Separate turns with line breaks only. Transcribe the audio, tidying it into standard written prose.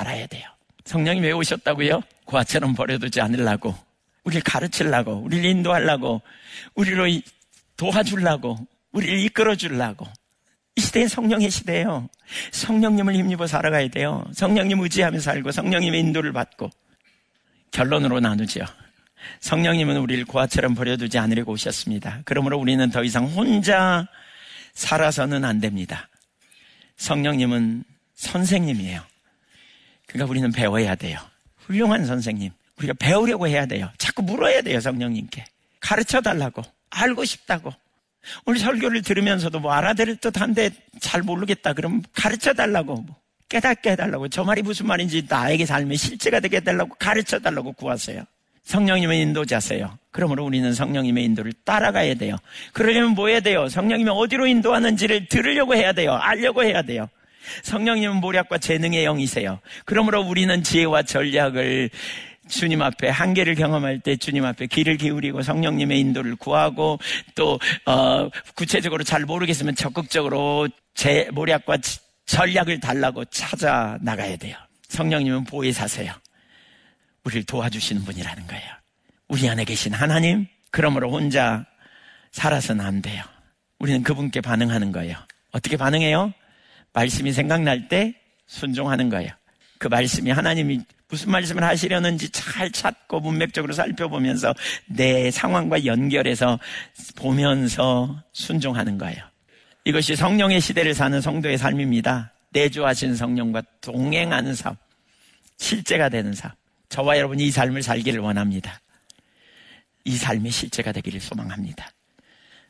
알아야 돼요. 성령님이 왜 오셨다고요? 고아처럼 버려두지 않으려고, 우리를 가르치려고, 우리를 인도하려고, 우리로 도와주려고, 우리를 이끌어주려고. 이 시대는 성령의 시대예요. 성령님을 힘입어 살아가야 돼요. 성령님 의지하며 살고 성령님의 인도를 받고. 결론으로 나누죠. 성령님은 우리를 고아처럼 버려두지 않으려고 오셨습니다. 그러므로 우리는 더 이상 혼자 살아서는 안 됩니다. 성령님은 선생님이에요. 그러니까 우리는 배워야 돼요. 훌륭한 선생님. 우리가 배우려고 해야 돼요. 자꾸 물어야 돼요. 성령님께. 가르쳐달라고. 알고 싶다고. 오늘 설교를 들으면서도 뭐 알아들을 듯한데 잘 모르겠다. 그럼 가르쳐달라고. 깨닫게 해달라고. 저 말이 무슨 말인지 나에게 삶의 실체가 되게 해달라고 가르쳐달라고 구하세요. 성령님의 인도자세요. 그러므로 우리는 성령님의 인도를 따라가야 돼요. 그러려면 뭐 해야 돼요? 성령님이 어디로 인도하는지를 들으려고 해야 돼요. 알려고 해야 돼요. 성령님은 모략과 재능의 영이세요. 그러므로 우리는 지혜와 전략을 주님 앞에 한계를 경험할 때 주님 앞에 귀를 기울이고 성령님의 인도를 구하고 또 구체적으로 잘 모르겠으면 적극적으로 제 모략과 전략을 달라고 찾아 나가야 돼요. 성령님은 보혜사세요. 우리를 도와주시는 분이라는 거예요. 우리 안에 계신 하나님, 그러므로 혼자 살아서는 안 돼요. 우리는 그분께 반응하는 거예요. 어떻게 반응해요? 말씀이 생각날 때 순종하는 거예요. 그 말씀이 하나님이 무슨 말씀을 하시려는지 잘 찾고 문맥적으로 살펴보면서 내 상황과 연결해서 보면서 순종하는 거예요. 이것이 성령의 시대를 사는 성도의 삶입니다. 내주하신 성령과 동행하는 삶, 실제가 되는 삶. 저와 여러분이 이 삶을 살기를 원합니다. 이 삶의 실제가 되기를 소망합니다.